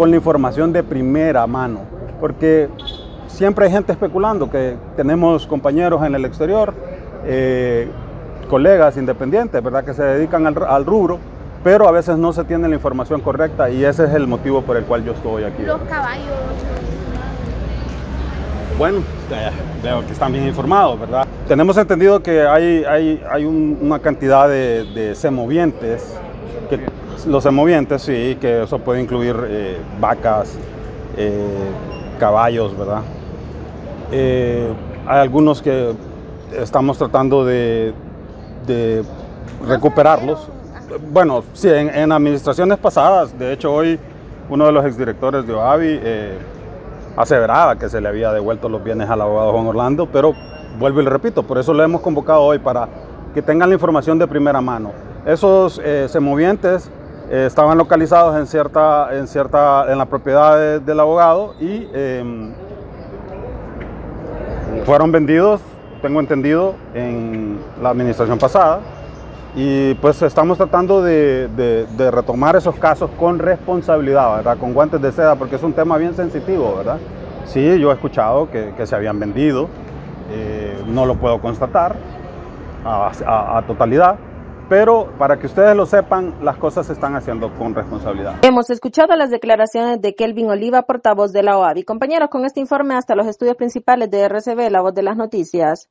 con la información de primera mano, porque siempre hay gente especulando, que tenemos compañeros en el exterior, colegas independientes, ¿verdad?, que se dedican al rubro, pero a veces no se tiene la información correcta y ese es el motivo por el cual yo estoy aquí. Los caballos. Bueno, veo que están bien informados, ¿verdad? Tenemos entendido que hay una cantidad de semovientes, los semovientes, sí, que eso puede incluir vacas, caballos, ¿verdad? Hay algunos que estamos tratando de recuperarlos. Bueno, sí, en administraciones pasadas, de hecho hoy uno de los exdirectores de OAVI aseveraba que se le había devuelto los bienes al abogado Juan Orlando, pero vuelvo y le repito, por eso lo hemos convocado hoy, para que tengan la información de primera mano. Esos semovientes estaban localizados en la propiedad del abogado y fueron vendidos, tengo entendido, en la administración pasada. Y pues estamos tratando de retomar esos casos con responsabilidad, ¿verdad?, con guantes de seda, porque es un tema bien sensitivo, ¿verdad? Sí, yo he escuchado que se habían vendido, no lo puedo constatar a totalidad, pero para que ustedes lo sepan, las cosas se están haciendo con responsabilidad. Hemos escuchado las declaraciones de Kelvin Oliva, portavoz de la OAVI. Compañeros, con este informe hasta los estudios principales de RCB, La Voz de las Noticias.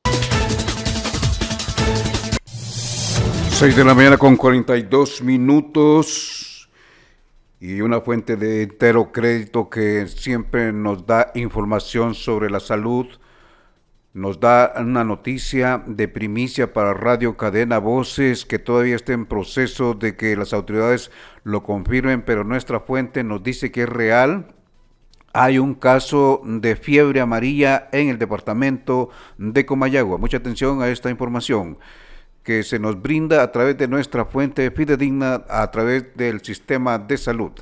6 de la mañana con 42 minutos y una fuente de entero crédito que siempre nos da información sobre la salud, nos da una noticia de primicia para Radio Cadena Voces que todavía está en proceso de que las autoridades lo confirmen, pero nuestra fuente nos dice que es real. Hay un caso de fiebre amarilla en el departamento de Comayagua. Mucha atención a esta información que se nos brinda a través de nuestra fuente fidedigna, a través del sistema de salud.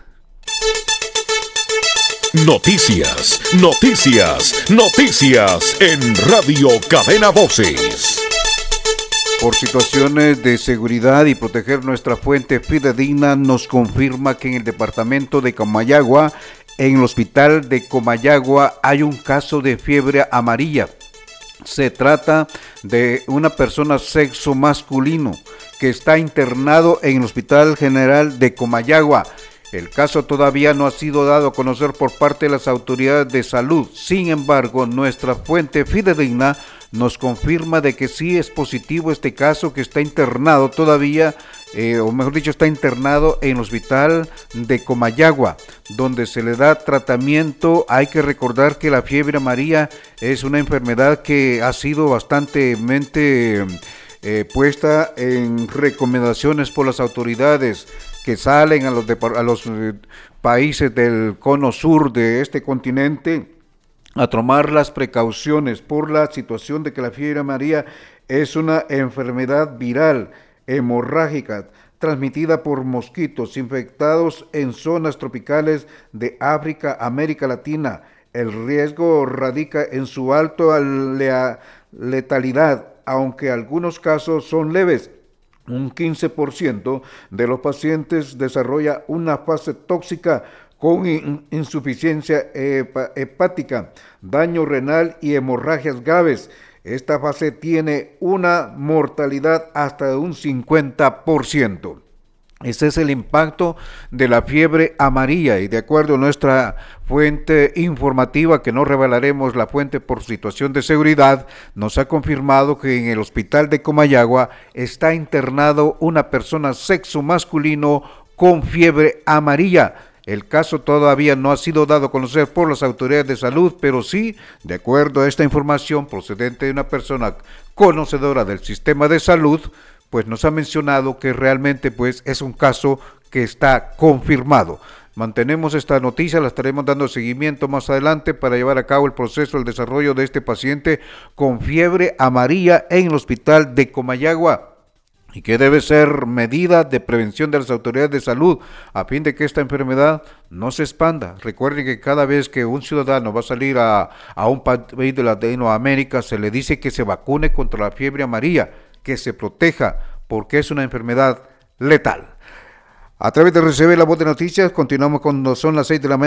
Noticias, noticias, noticias en Radio Cadena Voces. Por situaciones de seguridad y proteger nuestra fuente fidedigna, nos confirma que en el departamento de Comayagua, en el hospital de Comayagua, hay un caso de fiebre amarilla. Se trata de una persona sexo masculino que está internado en el Hospital General de Comayagua. El caso todavía no ha sido dado a conocer por parte de las autoridades de salud. Sin embargo, nuestra fuente fidedigna nos confirma de que sí es positivo este caso, que está internado todavía, o mejor dicho, está internado en el hospital de Comayagua, donde se le da tratamiento. Hay que recordar que la fiebre amarilla es una enfermedad que ha sido bastantemente puesta en recomendaciones por las autoridades que salen a los países del cono sur de este continente a tomar las precauciones por la situación de que la fiebre amarilla es una enfermedad viral, hemorrágica, transmitida por mosquitos infectados en zonas tropicales de África, América Latina. El riesgo radica en su alta letalidad, aunque algunos casos son leves. Un 15% de los pacientes desarrolla una fase tóxica con insuficiencia hepática, daño renal y hemorragias graves. Esta fase tiene una mortalidad hasta de un 50%. Ese es el impacto de la fiebre amarilla y de acuerdo a nuestra fuente informativa, que no revelaremos la fuente por situación de seguridad, nos ha confirmado que en el hospital de Comayagua está internado una persona sexo masculino con fiebre amarilla. El caso todavía no ha sido dado a conocer por las autoridades de salud, pero sí, de acuerdo a esta información procedente de una persona conocedora del sistema de salud, pues nos ha mencionado que realmente pues es un caso que está confirmado. Mantenemos esta noticia, la estaremos dando seguimiento más adelante para llevar a cabo el proceso del desarrollo de este paciente con fiebre amarilla en el hospital de Comayagua, y que debe ser medida de prevención de las autoridades de salud a fin de que esta enfermedad no se expanda. Recuerden que cada vez que un ciudadano va a salir a un país de Latinoamérica, se le dice que se vacune contra la fiebre amarilla, que se proteja, porque es una enfermedad letal. A través de RCB, La Voz de Noticias, continuamos cuando son las 6 de la mañana.